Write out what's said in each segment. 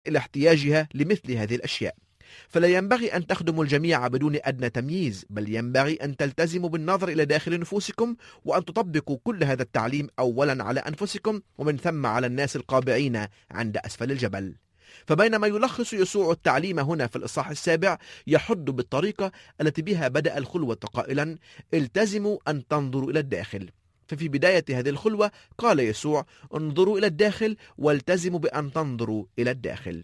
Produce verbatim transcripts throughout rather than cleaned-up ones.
إلى احتياجها لمثل هذه الأشياء. فلا ينبغي أن تخدموا الجميع بدون أدنى تمييز، بل ينبغي أن تلتزموا بالنظر إلى داخل نفوسكم، وأن تطبقوا كل هذا التعليم أولا على أنفسكم، ومن ثم على الناس القابعين عند أسفل الجبل. فبينما يلخص يسوع التعليم هنا في الإصحاح السابع، يحض بالطريقة التي بها بدأ الخلوة قائلا: التزموا أن تنظروا إلى الداخل. ففي بداية هذه الخلوة قال يسوع: انظروا إلى الداخل والتزموا بأن تنظروا إلى الداخل.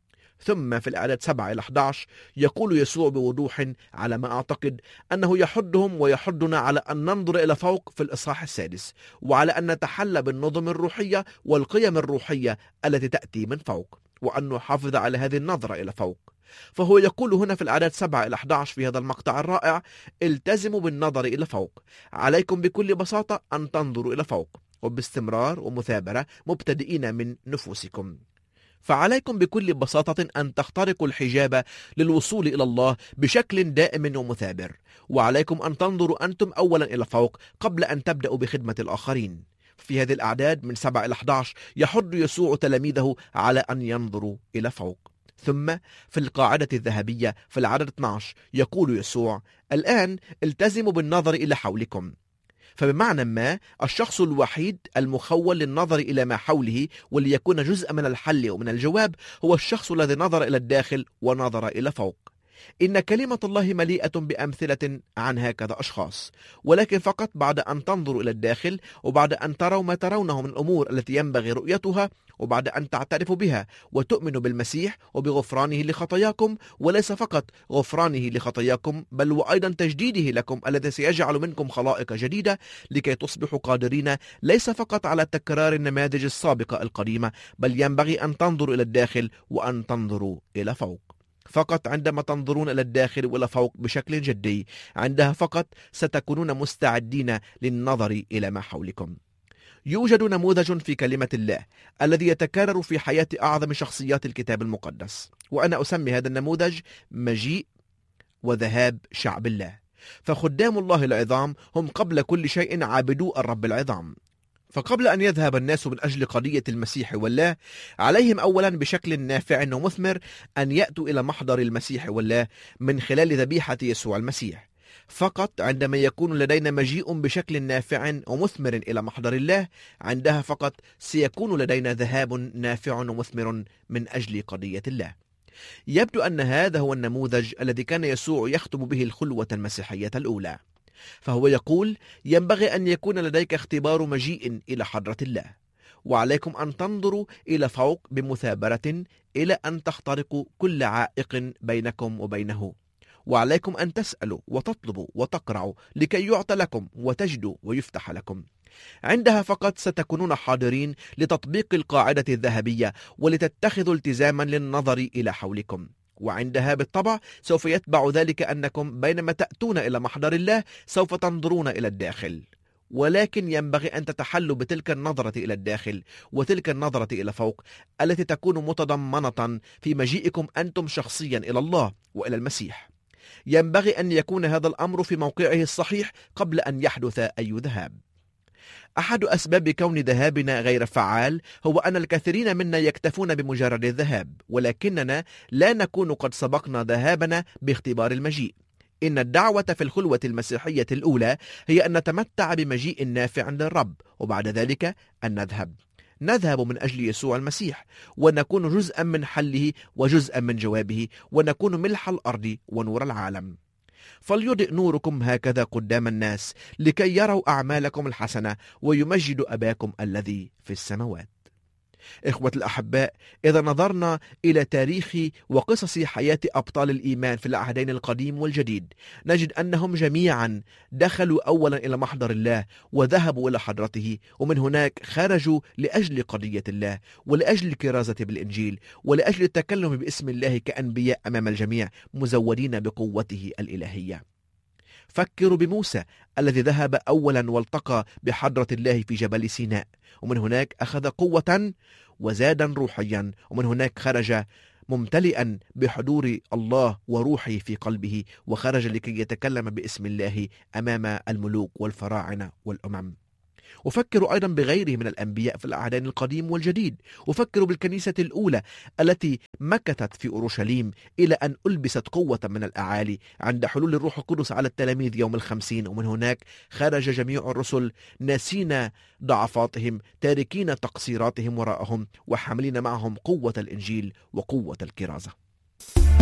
ثم في الأعداد سبعة إلى أحد عشر يقول يسوع بوضوح، على ما أعتقد أنه يحضهم ويحضنا على أن ننظر إلى فوق في الإصحاح السادس، وعلى أن نتحلى بالنظم الروحية والقيم الروحية التي تأتي من فوق، وأن نحافظ على هذه النظرة إلى فوق. فهو يقول هنا في الأعداد سبعة إلى أحد عشر في هذا المقطع الرائع: التزموا بالنظر إلى فوق. عليكم بكل بساطة أن تنظروا إلى فوق، وباستمرار ومثابرة مبتدئين من نفوسكم. فعليكم بكل بساطة أن تخترقوا الحجاب للوصول إلى الله بشكل دائم ومثابر، وعليكم أن تنظروا أنتم أولا إلى فوق قبل أن تبدأوا بخدمة الآخرين. في هذه الأعداد من سبعة إلى أحد عشر يحض يسوع تلاميذه على أن ينظروا إلى فوق. ثم في القاعدة الذهبية في العدد اثني عشر يقول يسوع: الآن التزموا بالنظر إلى حولكم. فبمعنى ما الشخص الوحيد المخول للنظر إلى ما حوله وليكون جزء من الحل ومن الجواب هو الشخص الذي نظر إلى الداخل ونظر إلى فوق. إن كلمة الله مليئة بأمثلة عن هكذا أشخاص، ولكن فقط بعد أن تنظروا إلى الداخل، وبعد أن تروا ما ترونه من الأمور التي ينبغي رؤيتها، وبعد أن تعترفوا بها وتؤمنوا بالمسيح وبغفرانه لخطاياكم، وليس فقط غفرانه لخطاياكم بل وأيضا تجديده لكم الذي سيجعل منكم خلائق جديدة، لكي تصبحوا قادرين ليس فقط على تكرار النماذج السابقة القديمة، بل ينبغي أن تنظروا إلى الداخل وأن تنظروا إلى فوق. فقط عندما تنظرون إلى الداخل وإلى فوق بشكل جدي، عندها فقط ستكونون مستعدين للنظر إلى ما حولكم. يوجد نموذج في كلمة الله الذي يتكرر في حياة أعظم شخصيات الكتاب المقدس، وأنا أسمي هذا النموذج مجيء وذهاب شعب الله. فخدام الله العظام هم قبل كل شيء عابدو الرب العظام. فقبل أن يذهب الناس من أجل قضية المسيح والله، عليهم أولا بشكل نافع ومثمر أن يأتوا إلى محضر المسيح والله من خلال ذبيحة يسوع المسيح. فقط عندما يكون لدينا مجيء بشكل نافع ومثمر إلى محضر الله، عندها فقط سيكون لدينا ذهاب نافع ومثمر من أجل قضية الله. يبدو أن هذا هو النموذج الذي كان يسوع يختم به الخلوة المسيحية الأولى. فهو يقول: ينبغي أن يكون لديك اختبار مجيء إلى حضرة الله، وعليكم أن تنظروا إلى فوق بمثابرة إلى أن تخترقوا كل عائق بينكم وبينه، وعليكم أن تسألوا وتطلبوا وتقرعوا لكي يعطى لكم وتجدوا ويفتح لكم. عندها فقط ستكونون حاضرين لتطبيق القاعدة الذهبية ولتتخذوا التزاما للنظر إلى حولكم. وعندها بالطبع سوف يتبع ذلك أنكم بينما تأتون إلى محضر الله سوف تنظرون إلى الداخل، ولكن ينبغي أن تتحلوا بتلك النظرة إلى الداخل وتلك النظرة إلى فوق التي تكون متضمنة في مجيئكم أنتم شخصيا إلى الله وإلى المسيح. ينبغي أن يكون هذا الأمر في موقعه الصحيح قبل أن يحدث أي ذهاب. أحد أسباب كون ذهابنا غير فعال هو أن الكثيرين منا يكتفون بمجرد الذهاب، ولكننا لا نكون قد سبقنا ذهابنا باختبار المجيء. إن الدعوة في الخلوة المسيحية الأولى هي أن نتمتع بمجيء نافع للرب، وبعد ذلك أن نذهب نذهب من أجل يسوع المسيح، ونكون جزءا من حله وجزءا من جوابه، ونكون ملح الأرض ونور العالم. فليضئ نوركم هكذا قدام الناس لكي يروا أعمالكم الحسنة ويمجدوا أباكم الذي في السماوات. إخوة الأحباء، إذا نظرنا إلى تاريخ وقصص حياة أبطال الإيمان في العهدين القديم والجديد، نجد أنهم جميعا دخلوا أولا إلى محضر الله وذهبوا إلى حضرته، ومن هناك خرجوا لأجل قضية الله ولأجل الكرازة بالإنجيل ولأجل التكلم باسم الله كأنبياء أمام الجميع مزودين بقوته الإلهية. فكروا بموسى الذي ذهب أولا والتقى بحضرة الله في جبل سيناء، ومن هناك أخذ قوة وزادا روحيا، ومن هناك خرج ممتلئا بحضور الله وروحه في قلبه، وخرج لكي يتكلم باسم الله أمام الملوك والفراعنة والأمم. وفكروا أيضا بغيره من الأنبياء في العهدين القديم والجديد، وفكروا بالكنيسة الأولى التي مكثت في أورشليم إلى أن ألبست قوة من الأعالي عند حلول الروح القدس على التلاميذ يوم الخمسين، ومن هناك خرج جميع الرسل ناسين ضعفاتهم، تاركين تقصيراتهم وراءهم، وحاملين معهم قوة الإنجيل وقوة الكرازة.